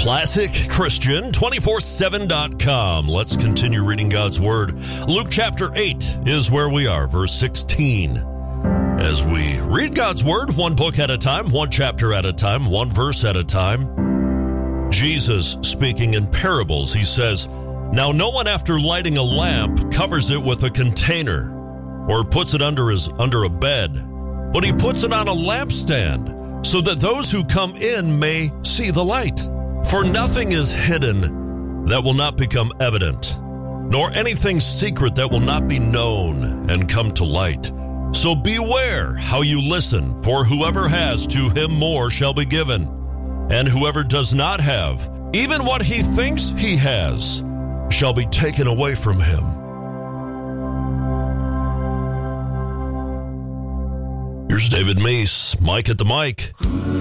ClassicChristian247.com. Let's continue reading God's Word. Luke chapter 8 is where we are, verse 16. As we read God's Word, one book at a time, one chapter at a time, one verse at a time. Jesus speaking in parables, he says, "Now no one after lighting a lamp covers it with a container or puts it under a bed, but he puts it on a lampstand so that those who come in may see the light. For nothing is hidden that will not become evident, nor anything secret that will not be known and come to light. So beware how you listen, for whoever has, to him more shall be given. And whoever does not have, even what he thinks he has, shall be taken away from him." Here's David Meese, Mike at the mic.